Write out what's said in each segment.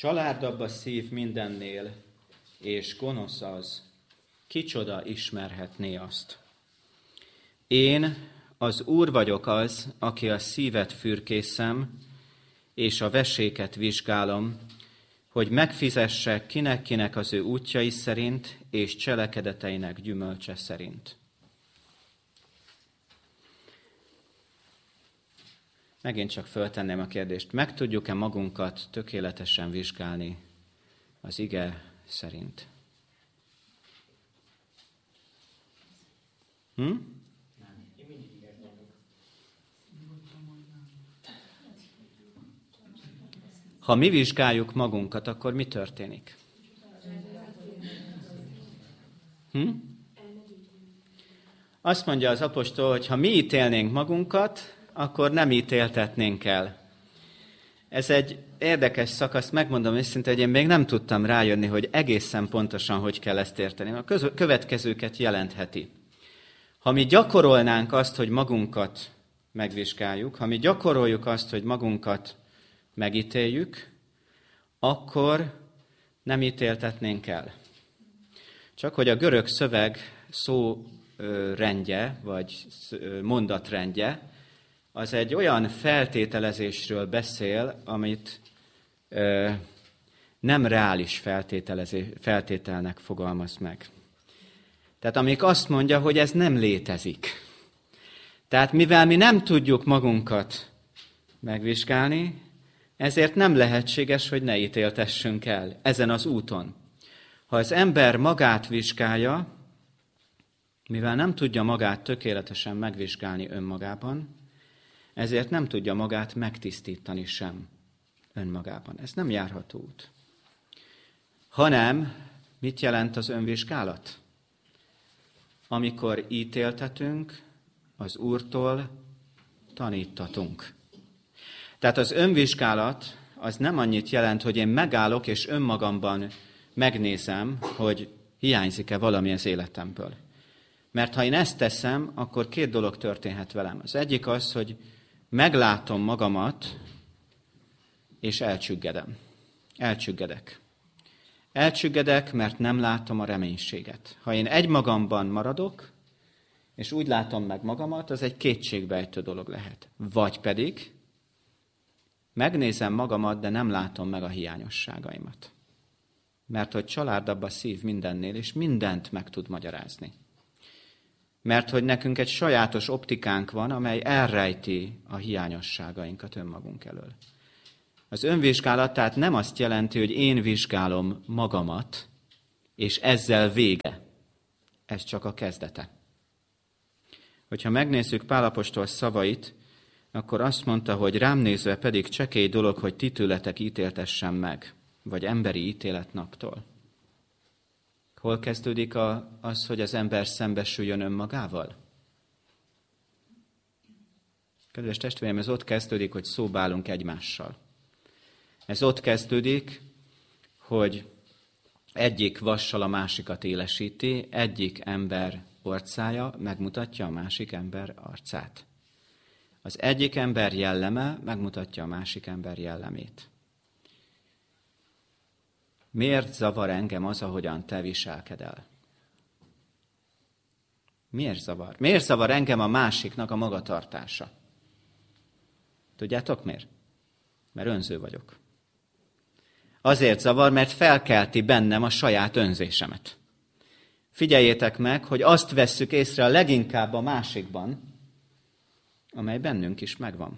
Csalárdabb a szív mindennél, és gonosz az, kicsoda ismerhetné azt. Én, az Úr vagyok az, aki a szívet fürkészem, és a veséket vizsgálom, hogy megfizessek kinek-kinek az ő útjai szerint, és cselekedeteinek gyümölcse szerint. Megint csak föltenném a kérdést, meg tudjuk-e magunkat tökéletesen vizsgálni az ige szerint? Ha mi vizsgáljuk magunkat, akkor mi történik? Azt mondja az apostol, hogy ha mi ítélnénk magunkat, akkor nem ítéltetnénk el. Ez egy érdekes szakasz, megmondom őszintén, hogy én még nem tudtam rájönni, hogy egészen pontosan hogy kell ezt érteni. A következőket jelentheti. Ha mi gyakorolnánk azt, hogy magunkat megvizsgáljuk, ha mi gyakoroljuk azt, hogy magunkat megítéljük, akkor nem ítéltetnénk el. Csak hogy a görög szöveg szórendje, vagy mondatrendje, az egy olyan feltételezésről beszél, amit nem reális feltételnek fogalmaz meg. Tehát amik azt mondja, hogy ez nem létezik. Tehát mivel mi nem tudjuk magunkat megvizsgálni, ezért nem lehetséges, hogy ne ítéltessünk el ezen az úton. Ha az ember magát vizsgálja, mivel nem tudja magát tökéletesen megvizsgálni önmagában, ezért nem tudja magát megtisztítani sem önmagában. Ez nem járható út. Hanem mit jelent az önvizsgálat? Amikor ítéltetünk, az Úrtól tanítatunk. Tehát az önvizsgálat az nem annyit jelent, hogy én megállok és önmagamban megnézem, hogy hiányzik-e valami az életemből. Mert ha én ezt teszem, akkor két dolog történhet velem. Az egyik az, hogy meglátom magamat, és elcsüggedem. Elcsüggedek, mert nem látom a reménységet. Ha én egymagamban maradok, és úgy látom meg magamat, az egy kétségbejtő dolog lehet. Vagy pedig megnézem magamat, de nem látom meg a hiányosságaimat. Mert hogy csalárdabb a szív mindennél, és mindent meg tud magyarázni. Mert hogy nekünk egy sajátos optikánk van, amely elrejti a hiányosságainkat önmagunk elől. Az önvizsgálat tehát nem azt jelenti, hogy én vizsgálom magamat, és ezzel vége. Ez csak a kezdete. Hogyha megnézzük Pál apostol szavait, akkor azt mondta, hogy rám nézve pedig csekély dolog, hogy ti tőletek ítéltessem meg, vagy emberi ítéletnaptól. Hol kezdődik az, hogy az ember szembesüljön önmagával? Kedves testvérem, ez ott kezdődik, hogy szóba állunk egymással. Ez ott kezdődik, hogy egyik vassal a másikat élesíti, egyik ember orcája megmutatja a másik ember arcát. Az egyik ember jelleme megmutatja a másik ember jellemét. Miért zavar engem az, ahogyan te viselkedel? Miért zavar? Miért zavar engem a másiknak a magatartása? Tudjátok miért? Mert önző vagyok. Azért zavar, mert felkelti bennem a saját önzésemet. Figyeljétek meg, hogy azt vesszük észre a leginkább a másikban, amely bennünk is megvan.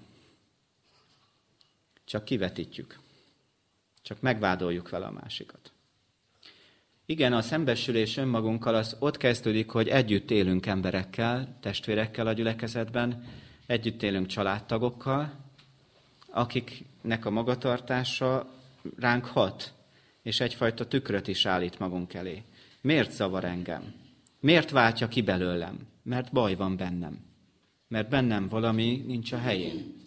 Csak kivetítjük. Csak megvádoljuk vele a másikat. Igen, a szembesülés önmagunkkal az ott kezdődik, hogy együtt élünk emberekkel, testvérekkel a gyülekezetben, együtt élünk családtagokkal, akiknek a magatartása ránk hat, és egyfajta tükröt is állít magunk elé. Miért zavar engem? Miért váltja ki belőlem? Mert baj van bennem. Mert bennem valami nincs a helyén.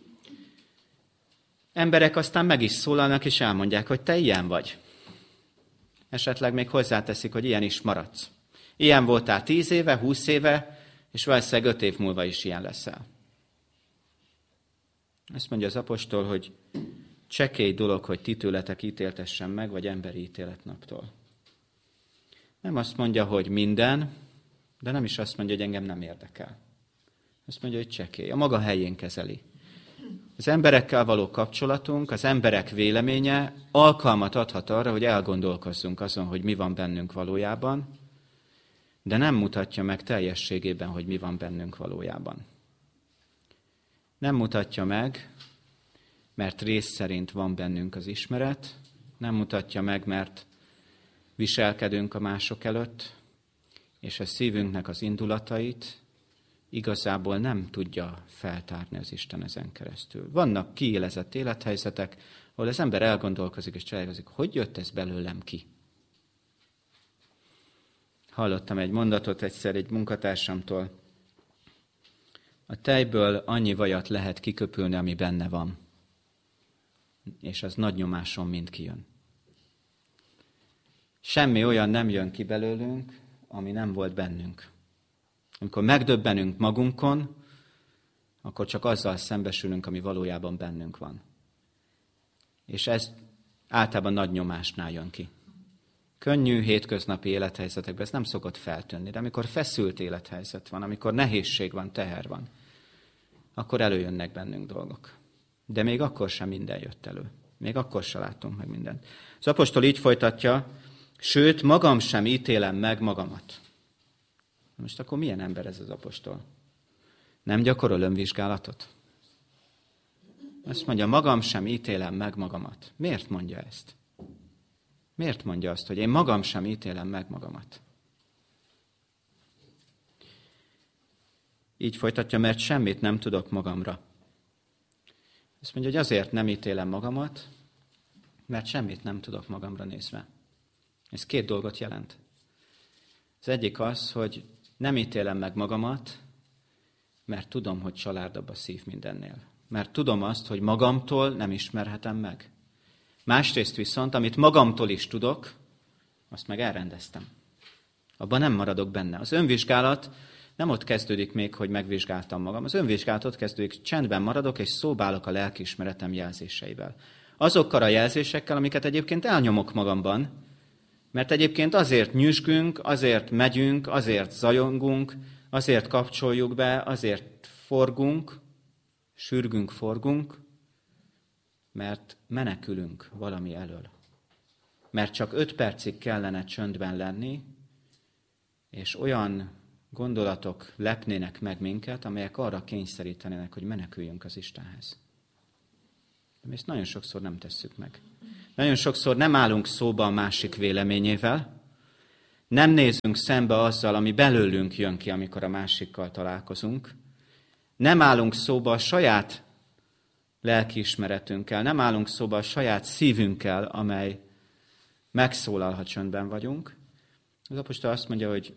Emberek aztán meg is szólalnak, és elmondják, hogy te ilyen vagy. Esetleg még hozzáteszik, hogy ilyen is maradsz. Ilyen voltál 10 éve, 20 éve, és valószínűleg 5 év múlva is ilyen leszel. Ezt mondja az apostol, hogy csekély dolog, hogy ti tőletek ítéltessen meg, vagy emberi ítéletnaptól. Nem azt mondja, hogy minden, de nem is azt mondja, hogy engem nem érdekel. Azt mondja, hogy csekély. A maga helyén kezeli. Az emberekkel való kapcsolatunk, az emberek véleménye alkalmat adhat arra, hogy elgondolkozzunk azon, hogy mi van bennünk valójában, de nem mutatja meg teljességében, hogy mi van bennünk valójában. Nem mutatja meg, mert rész szerint van bennünk az ismeret, nem mutatja meg, mert viselkedünk a mások előtt, és a szívünknek az indulatait igazából nem tudja feltárni az Isten ezen keresztül. Vannak kiélezett élethelyzetek, ahol az ember elgondolkozik és cselekszik, hogy jött ez belőlem ki. Hallottam egy mondatot egyszer egy munkatársamtól. A tejből annyi vajat lehet kiköpülni, ami benne van. És az nagy nyomáson mind kijön. Semmi olyan nem jön ki belőlünk, ami nem volt bennünk. Amikor megdöbbenünk magunkon, akkor csak azzal szembesülünk, ami valójában bennünk van. És ez általában nagy nyomásnál jön ki. Könnyű hétköznapi élethelyzetekben ez nem szokott feltűnni, de amikor feszült élethelyzet van, amikor nehézség van, teher van, akkor előjönnek bennünk dolgok. De még akkor sem minden jött elő. Még akkor sem látunk meg mindent. Az apostol így folytatja, sőt, magam sem ítélem meg magamat. Most akkor milyen ember ez az apostol? Nem gyakorol önvizsgálatot? Azt mondja, magam sem ítélem meg magamat. Miért mondja ezt? Miért mondja azt, hogy én magam sem ítélem meg magamat? Így folytatja, mert semmit nem tudok magamra. Azt mondja, hogy azért nem ítélem magamat, mert semmit nem tudok magamra nézve. Ez két dolgot jelent. Az egyik az, hogy nem ítélem meg magamat, mert tudom, hogy családabb a szív mindennél. Mert tudom azt, hogy magamtól nem ismerhetem meg. Másrészt viszont, amit magamtól is tudok, azt meg elrendeztem. Abban nem maradok benne. Az önvizsgálat nem ott kezdődik még, hogy megvizsgáltam magam. Az önvizsgálat ott kezdődik, csendben maradok, és szóbálok a lelkiismeretem jelzéseivel. Azokkal a jelzésekkel, amiket egyébként elnyomok magamban, mert egyébként azért nyüzsgünk, azért megyünk, azért zajongunk, azért kapcsoljuk be, azért forgunk, sürgünk, forgunk, mert menekülünk valami elől. Mert csak 5 percig kellene csöndben lenni, és olyan gondolatok lepnének meg minket, amelyek arra kényszerítenének, hogy meneküljünk az Istenhez. De ezt nagyon sokszor nem tesszük meg. Nagyon sokszor nem állunk szóba a másik véleményével, nem nézünk szembe azzal, ami belőlünk jön ki, amikor a másikkal találkozunk, nem állunk szóba a saját lelkiismeretünkkel, nem állunk szóba a saját szívünkkel, amely megszólal, ha csöndben vagyunk. Az apostol azt mondja, hogy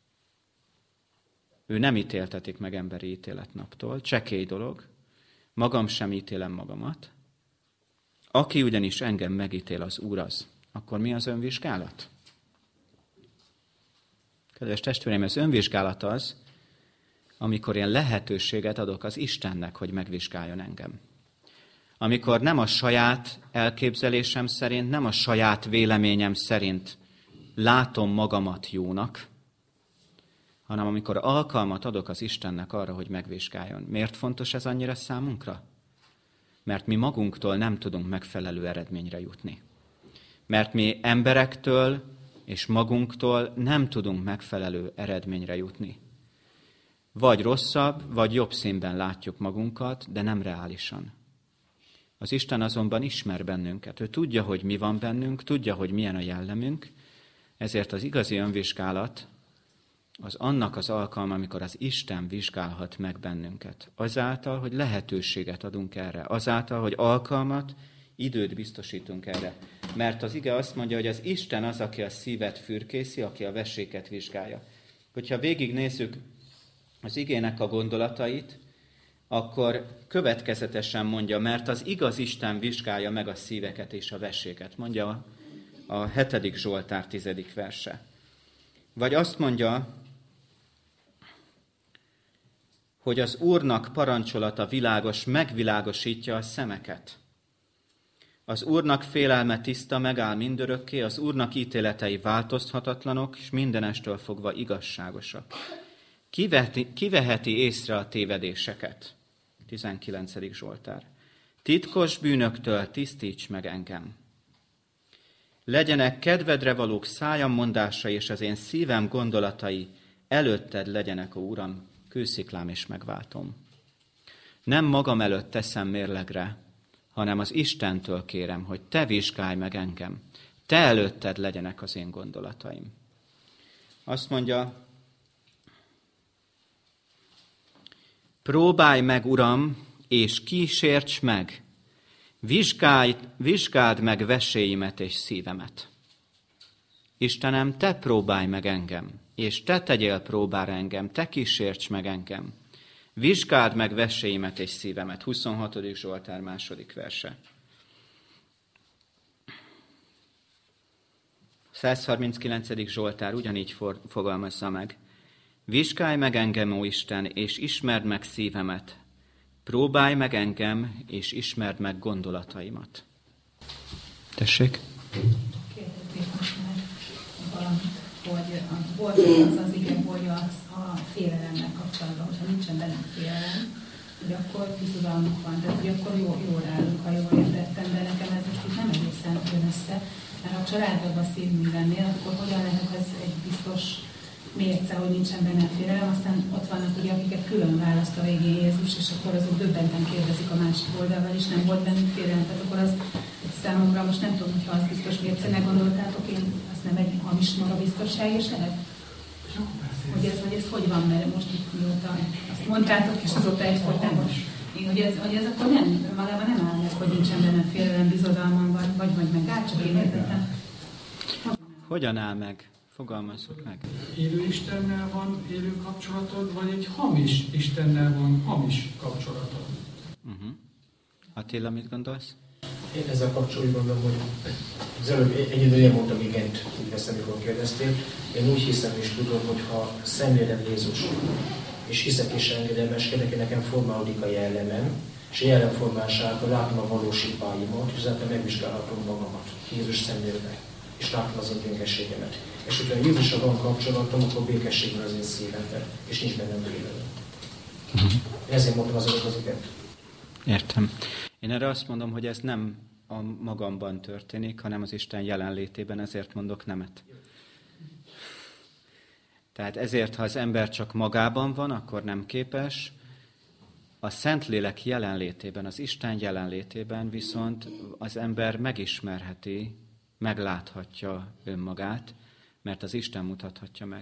ő nem ítéltetik meg emberi ítéletnaptól, csekély dolog, magam sem ítélem magamat. Aki ugyanis engem megítél, az Úr az. Akkor mi az önvizsgálat? Kedves testvéreim, az önvizsgálat az, amikor én lehetőséget adok az Istennek, hogy megvizsgáljon engem. Amikor nem a saját elképzelésem szerint, nem a saját véleményem szerint látom magamat jónak, hanem amikor alkalmat adok az Istennek arra, hogy megvizsgáljon. Miért fontos ez annyira számunkra? Mert mi magunktól nem tudunk megfelelő eredményre jutni. Mert mi emberektől és magunktól nem tudunk megfelelő eredményre jutni. Vagy rosszabb, vagy jobb színben látjuk magunkat, de nem reálisan. Az Isten azonban ismer bennünket. Ő tudja, hogy mi van bennünk, tudja, hogy milyen a jellemünk, ezért az igazi önvizsgálat az annak az alkalma, amikor az Isten vizsgálhat meg bennünket. Azáltal, hogy lehetőséget adunk erre. Azáltal, hogy alkalmat, időt biztosítunk erre. Mert az ige azt mondja, hogy az Isten az, aki a szívet fürkészi, aki a veséket vizsgálja. Hogyha végignézzük az igének a gondolatait, akkor következetesen mondja, mert az igaz Isten vizsgálja meg a szíveket és a veséket, mondja a 7. Zsoltár 10. verse. Vagy azt mondja, hogy az Úrnak parancsolata világos, megvilágosítja a szemeket. Az Úrnak félelme tiszta, megáll mindörökké, az Úrnak ítéletei változhatatlanok, és mindenestől fogva igazságosak. Kiveheti észre a tévedéseket? 19. Zsoltár. Titkos bűnöktől tisztíts meg engem. Legyenek kedvedre valók szájam mondása, és az én szívem gondolatai előtted legyenek, ó Uram, kősziklám és megváltom. Nem magam előtt teszem mérlegre, hanem az Istentől kérem, hogy te vizsgálj meg engem. Te előtted legyenek az én gondolataim. Azt mondja, próbálj meg, Uram, és kísérts meg. Vizsgáld meg veséimet és szívemet. Istenem, te próbálj meg engem, és te tegyél próbára engem, te kísérts meg engem. Vizsgáld meg veséimet és szívemet. 26. Zsoltár 2. verse. 139. Zsoltár ugyanígy fogalmazza meg. Vizsgálj meg engem, ó Isten, és ismerd meg szívemet. Próbálj meg engem, és ismerd meg gondolataimat. Tessék? Kérdezték most már valamit, hogy volt az ige, hogy a félelemmel kapcsolatban, hogyha nincsen bennünk félelem, hogy akkor bizodalmunk van, tehát hogy akkor jól állunk, ha jól értettem, de nekem ez most itt nem egészen jön össze, mert ha a családban szív mindennél, akkor hogyan lehet ez egy biztos mérce, hogy nincsen benne félelem, aztán ott vannak ugye, akiket külön választ a végén Jézus, és akkor azok döbbenten kérdezik a másik oldalval, és nem volt bennük félelem, tehát akkor az számomra most nem tudom, hogyha az biztos mércének gondoltátok, én azt nem egy hamis magabiztosság is lehet? Hogy ez hogy van, mert most itt mióta azt mondtátok, és azóta egyfolytában, hogy ez akkor nem, magában nem áll meg, hogy nincsen benne félelem, bizodalmam van, vagy megállt, csak én értettem. Hogyan áll meg? Fogalmazzuk meg. Élő Istennel van élő kapcsolatod, vagy egy hamis Istennel van hamis kapcsolatod? Attila, mit gondolsz? Én ezzel kapcsolatban gondolom, hogy az előbb egyedül mondtam igent, úgy veszem, amikor kérdeztél. Én úgy hiszem és tudom, hogy ha szemlélem Jézus, és hiszek és engedelmeskedek, hogy nekem formálódik a jellemem, és a jellemformálásában látom a valós hibáimat, és ezáltal megvizsgálhatom magamat Jézus szemlélve, és látom az én gyengeségemet. És hogyha Jézusra van kapcsolatom, akkor békesség van az én szívemben, és nincs bennem félelem. Ezért mondtam az előbb az igent. Értem. Én erre azt mondom, hogy ez nem a magamban történik, hanem az Isten jelenlétében, ezért mondok nemet. Tehát ezért, ha az ember csak magában van, akkor nem képes, a Szentlélek jelenlétében, az Isten jelenlétében viszont az ember megismerheti, megláthatja önmagát, mert az Isten mutathatja meg.